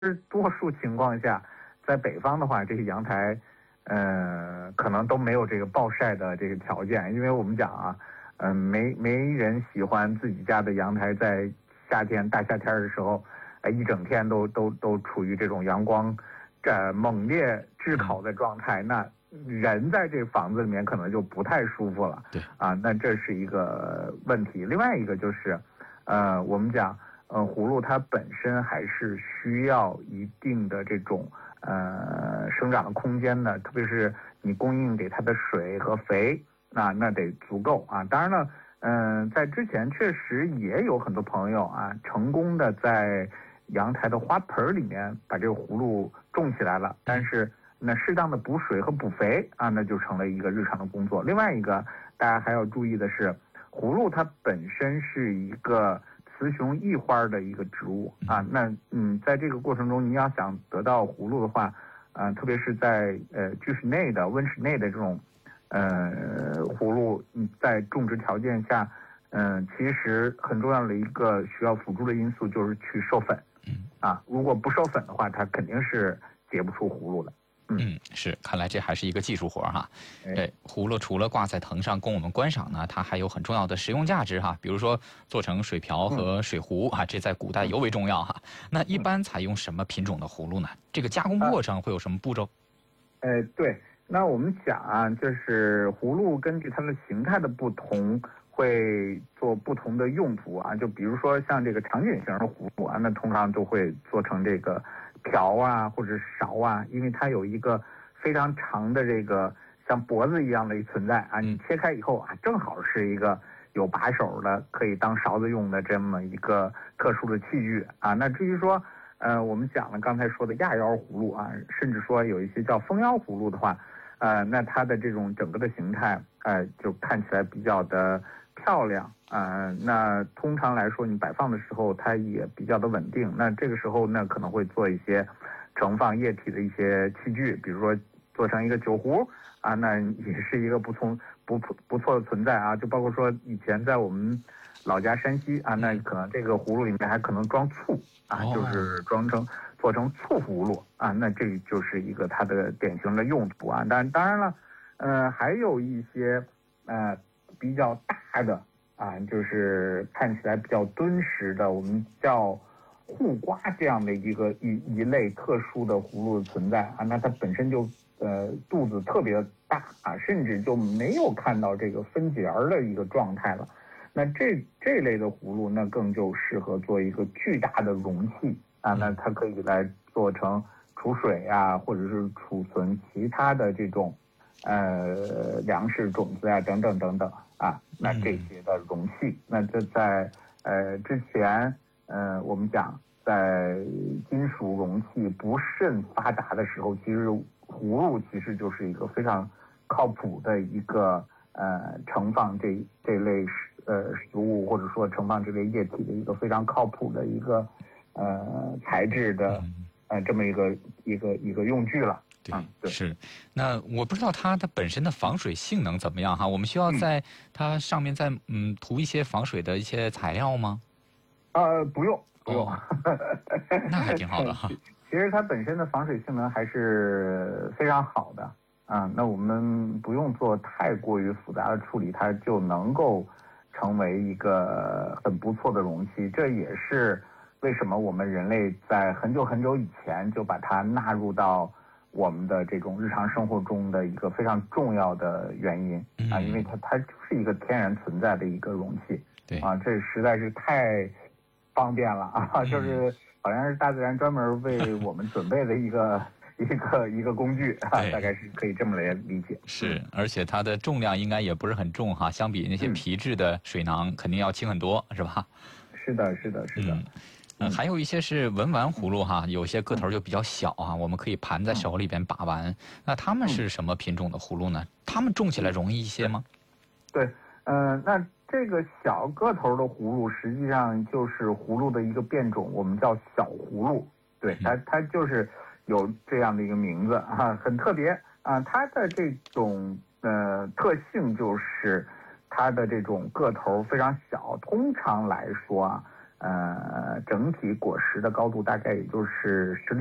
多数情况下，在北方的话，这个阳台，可能都没有这个暴晒的这个条件，因为我们讲啊，没人喜欢自己家的阳台在夏天大夏天的时候，一整天都处于这种阳光，猛烈炙烤的状态，那人在这个房子里面可能就不太舒服了。 对啊，那这是一个问题。另外一个就是，我们讲。葫芦它本身还是需要一定的这种生长的空间的，特别是你供应给它的水和肥，那得足够啊。当然了，在之前确实也有很多朋友啊，成功的在阳台的花盆里面把这个葫芦种起来了，但是那适当的补水和补肥啊，那就成了一个日常的工作。另外一个大家还要注意的是，葫芦它本身是一个雌雄异花的一个植物啊，那在这个过程中，你要想得到葫芦的话，特别是在居室内的温室内的这种葫芦，在种植条件下，其实很重要的一个需要辅助的因素就是去授粉，啊，如果不授粉的话，它肯定是结不出葫芦的。 是，看来这还是一个技术活哈。葫芦除了挂在藤上供我们观赏呢，它还有很重要的实用价值哈。比如说做成水瓢和水壶啊，这在古代尤为重要哈。那一般采用什么品种的葫芦呢？这个加工过程会有什么步骤？ 对，那我们讲啊，就是葫芦根据它的形态的不同，会做不同的用途啊。就比如说像这个长颈型的葫芦啊，那通常就会做成这个瓢啊或者勺啊，因为它有一个非常长的这个像脖子一样的存在啊，你切开以后啊，正好是一个有把手的可以当勺子用的这么一个特殊的器具啊。那至于说我们讲了刚才说的亚腰葫芦啊，甚至说有一些叫蜂腰葫芦的话，那它的这种整个的形态就看起来比较的漂亮那通常来说你摆放的时候它也比较的稳定，那这个时候呢可能会做一些盛放液体的一些器具，比如说做成一个酒壶啊，那也是一个不错的存在啊。就包括说以前在我们老家山西啊，那可能这个葫芦里面还可能装醋啊，就是做成醋葫芦啊，那这就是一个它的典型的用途啊。当然了，还有一些比较大的啊，就是看起来比较敦实的，我们叫护瓜这样的一类特殊的葫芦的存在啊，那它本身就肚子特别大啊，甚至就没有看到这个分节的一个状态了。那这类的葫芦，那更就适合做一个巨大的容器啊，那它可以来做成储水啊，或者是储存其他的这种粮食种子啊等等啊，那这些的容器，那这在之前我们讲在金属容器不甚发达的时候，其实葫芦其实就是一个非常靠谱的一个盛放这类食物或者说盛放这类液体的一个非常靠谱的一个材质的这么一个用具了。 对，是。那我不知道它本身的防水性能怎么样哈？我们需要在它上面再涂一些防水的一些材料吗？ 不用， 那还挺好的哈。 其实它本身的防水性能还是非常好的啊。那我们不用做太过于复杂的处理，它就能够成为一个很不错的容器。这也是为什么我们人类在很久很久以前就把它纳入到我们的这种日常生活中的一个非常重要的原因啊，因为它就是一个天然存在的一个容器。 对啊， 这实在是太方便了啊！就是好像是大自然专门为我们准备的一个工具啊，大概是可以这么来理解。 是，而且它的重量应该也不是很重哈，相比那些皮质的水囊肯定要轻很多，是吧？ 是的。 还有一些是文玩葫芦哈，有些个头就比较小啊，我们可以盘在手里边把玩。那它们是什么品种的葫芦呢？它们种起来容易一些吗？ 对，那这个小个头的葫芦实际上就是葫芦的一个变种，我们叫小葫芦。对，它就是有这样的一个名字啊，很特别啊。它的这种特性就是它的这种个头非常小，通常来说啊。 整体果实的高度大概也就是16